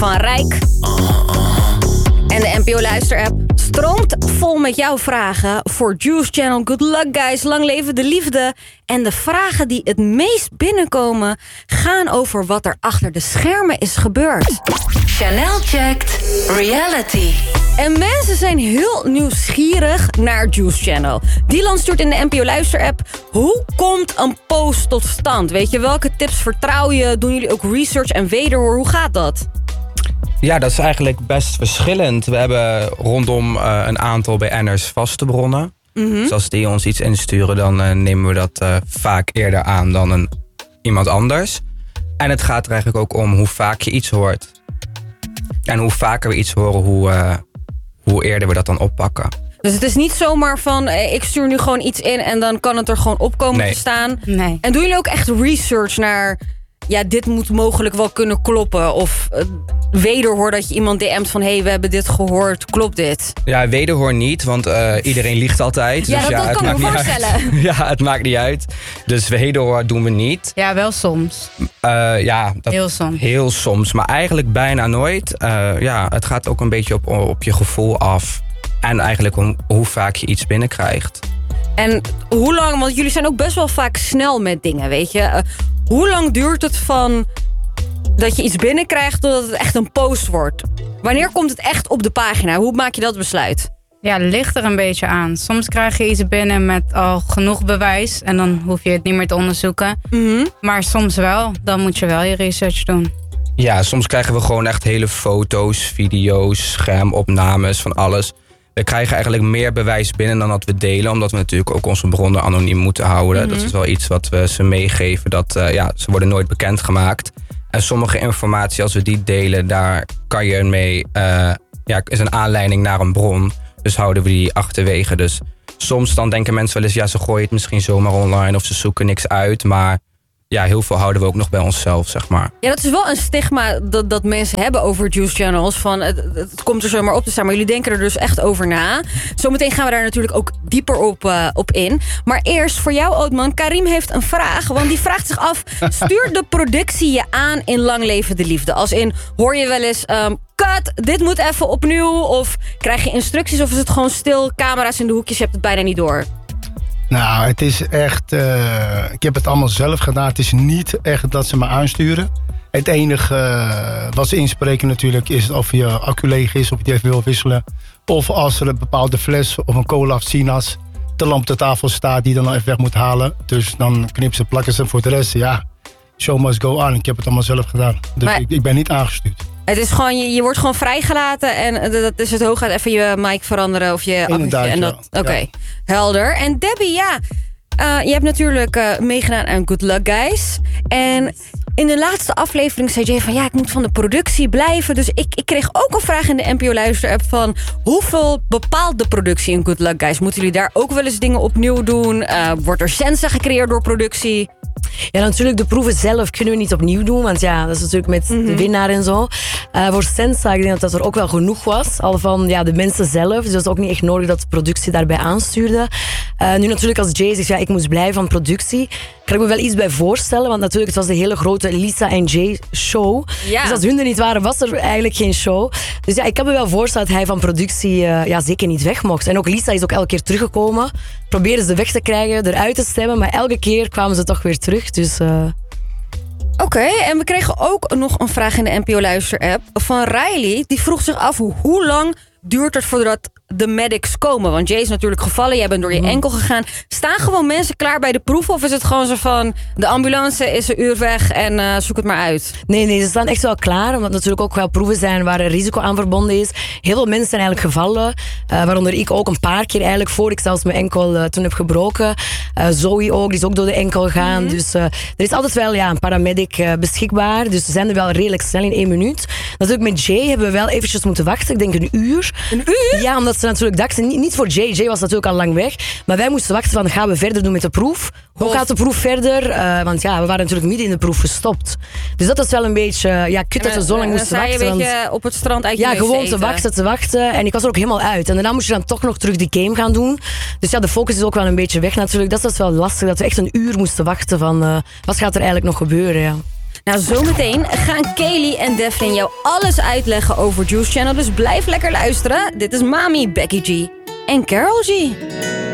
van Rijk. En de NPO Luisterapp stroomt vol met jouw vragen voor Juice Channel. Good luck guys, lang leven de liefde. En de vragen die het meest binnenkomen gaan over wat er achter de schermen is gebeurd. Chanel checkt reality. En mensen zijn heel nieuwsgierig naar Juice Channel. Dylan stuurt in de NPO Luisterapp: hoe komt een post tot stand? Weet je, welke tips vertrouw je? Doen jullie ook research en wederhoor? Hoe gaat dat? Ja, dat is eigenlijk best verschillend. We hebben rondom een aantal BN'ers vaste bronnen. Dus als die ons iets insturen, dan nemen we dat vaak eerder aan dan iemand anders. En het gaat er eigenlijk ook om hoe vaak je iets hoort. En hoe vaker we iets horen, hoe eerder we dat dan oppakken. Dus het is niet zomaar van, ik stuur nu gewoon iets in en dan kan het er gewoon op komen te staan. Nee. En doen jullie ook echt research naar, ja, dit moet mogelijk wel kunnen kloppen? Of wederhoor dat je iemand DM't van, hey, we hebben dit gehoord, klopt dit? Ja, wederhoor niet, want iedereen liegt altijd. Ja, dus dat kan ik me voorstellen. Ja, het maakt niet uit. Dus wederhoor doen we niet. Ja, wel soms. Heel soms. Heel soms, maar eigenlijk bijna nooit. Het gaat ook een beetje op je gevoel af. En eigenlijk om hoe vaak je iets binnenkrijgt. En hoe lang, want jullie zijn ook best wel vaak snel met dingen, weet je. Hoe lang duurt het van dat je iets binnenkrijgt totdat het echt een post wordt? Wanneer komt het echt op de pagina? Hoe maak je dat besluit? Ja, het ligt er een beetje aan. Soms krijg je iets binnen met al genoeg bewijs en dan hoef je het niet meer te onderzoeken. Maar soms wel, dan moet je wel je research doen. Ja, soms krijgen we gewoon echt hele foto's, video's, schermopnames van alles. We krijgen eigenlijk meer bewijs binnen dan dat we delen. Omdat we natuurlijk ook onze bronnen anoniem moeten houden. Dat is wel iets wat we ze meegeven. Dat ze worden nooit bekendgemaakt. En sommige informatie, als we die delen, daar kan je mee... is een aanleiding naar een bron. Dus houden we die achterwege. Dus soms dan denken mensen wel eens, ja, ze gooien het misschien zomaar online of ze zoeken niks uit. Maar ja, heel veel houden we ook nog bij onszelf, zeg maar. Ja, dat is wel een stigma dat mensen hebben over Juice Channels. Van het komt er zomaar op te staan, maar jullie denken er dus echt over na. Zometeen gaan we daar natuurlijk ook dieper op in. Maar eerst voor jou, Oudman. Karim heeft een vraag, want die vraagt zich af: stuurt de productie je aan in Lang Leven de Liefde? Als in, hoor je wel eens, cut, dit moet even opnieuw? Of krijg je instructies of is het gewoon stil, camera's in de hoekjes, je hebt het bijna niet door? Nou, het is echt... ik heb het allemaal zelf gedaan. Het is niet echt dat ze me aansturen. Het enige wat ze inspreken natuurlijk is of je accu leeg is, of je die even wil wisselen. Of als er een bepaalde fles of een cola of sinaas te lamp te tafel staat die dan even weg moet halen. Dus dan knippen ze, plakken ze voor de rest. Ja, show must go on. Ik heb het allemaal zelf gedaan. Dus maar ik ben niet aangestuurd. Het is gewoon, je wordt gewoon vrijgelaten en dat is het hooguit even je mic veranderen of je inderdaad, en dat. Oké, helder. En Debbie, je hebt natuurlijk meegedaan aan Good Luck Guys. En in de laatste aflevering zei Jay van, ja, ik moet van de productie blijven. Dus ik kreeg ook een vraag in de NPO Luisterapp van, hoeveel bepaalt de productie in Good Luck Guys? Moeten jullie daar ook wel eens dingen opnieuw doen? Wordt er sensa gecreëerd door productie? Ja, natuurlijk, de proeven zelf kunnen we niet opnieuw doen. Want ja, dat is natuurlijk met de winnaar en zo. Voor sensa, ik denk dat er ook wel genoeg was. Al van de mensen zelf. Dus dat is ook niet echt nodig dat de productie daarbij aanstuurde. Nu natuurlijk als Jay zegt, ja, ik moest blijven van productie. Kan ik me wel iets bij voorstellen. Want natuurlijk, het was de hele grote Lisa en Jay show. Ja. Dus als hun er niet waren, was er eigenlijk geen show. Dus ja, ik kan me wel voorstellen dat hij van productie zeker niet weg mocht. En ook Lisa is ook elke keer teruggekomen. Probeerden ze weg te krijgen, eruit te stemmen. Maar elke keer kwamen ze toch weer terug. Dus... Oké, en we kregen ook nog een vraag in de NPO Luisterapp van Riley. Die vroeg zich af hoe lang duurt het voordat de medics komen? Want Jay is natuurlijk gevallen, jij bent door je enkel gegaan. Staan gewoon mensen klaar bij de proef? Of is het gewoon zo van, de ambulance is een uur weg en zoek het maar uit? Nee, ze staan echt wel klaar. Omdat natuurlijk ook wel proeven zijn waar een risico aan verbonden is. Heel veel mensen zijn eigenlijk gevallen. Waaronder ik ook een paar keer eigenlijk voor ik zelfs mijn enkel toen heb gebroken. Zoe ook, die is ook door de enkel gegaan. Dus er is altijd wel een paramedic beschikbaar. Dus ze zijn er wel redelijk snel in 1 minuut. Natuurlijk met Jay hebben we wel eventjes moeten wachten. Ik denk een uur. Een uur? Ja, omdat ze natuurlijk dachten, niet voor Jay. Jay was natuurlijk al lang weg. Maar wij moesten wachten van, gaan we verder doen met de proef? Hoe gaat de proef verder? Want ja, we waren natuurlijk midden in de proef gestopt. Dus dat is wel een beetje, kut dat we zo lang moesten wachten. Dan sta je een beetje op het strand uit je neus gewoon eten. te wachten. En ik was er ook helemaal uit. En daarna moest je dan toch nog terug die game gaan doen. Dus ja, de focus is ook wel een beetje weg natuurlijk. Dat was wel lastig, dat we echt een uur moesten wachten van, wat gaat er eigenlijk nog gebeuren, ja. Nou, zometeen gaan Kaylee en Devlin jou alles uitleggen over Juice Channel. Dus blijf lekker luisteren. Dit is Mami, Becky G en Karol G.